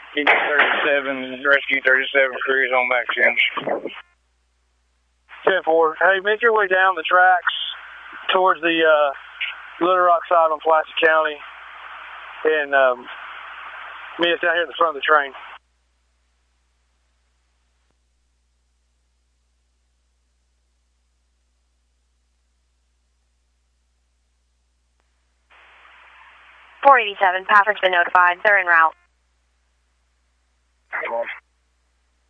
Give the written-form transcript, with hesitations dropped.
Keep 37, rescue 37 crews on back change. 10-4. Hey, make your way down the tracks towards the Little Rock side on Pulaski County and meet us down here at the front of the train. .487, Patrick's been notified. They're en route.